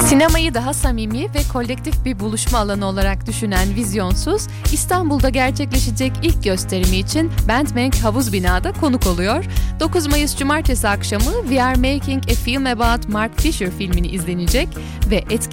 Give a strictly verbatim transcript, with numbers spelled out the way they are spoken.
Sinemayı daha samimi ve kolektif bir buluşma alanı olarak düşünen Vizyonsuz, İstanbul'da gerçekleşecek ilk gösterimi için Bandbank Havuz Bina'da konuk oluyor. dokuz Mayıs Cumartesi akşamı We Are Making a Film About Mark Fisher filmini izlenecek ve etkinlik